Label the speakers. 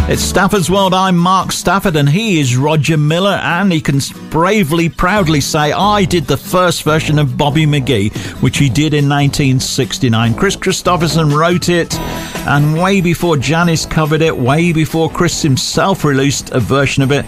Speaker 1: It's Stafford's World. I'm Mark Stafford and he is Roger Miller, and he can bravely, proudly say, I did the first version of Bobby McGee, which he did in 1969. Chris Christopherson wrote it, and way before Janis covered it, way before Chris himself released a version of it,